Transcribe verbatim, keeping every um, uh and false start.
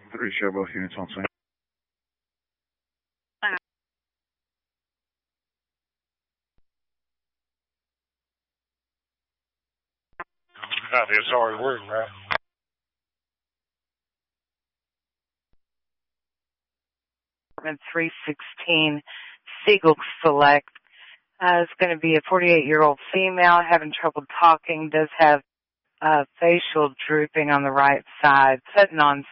Three, show both units on scene. That is hard work, right? three sixteen Siegel Select. Uh, it's going to be a forty-eight-year-old female having trouble talking, does have uh, facial drooping on the right side, sitting on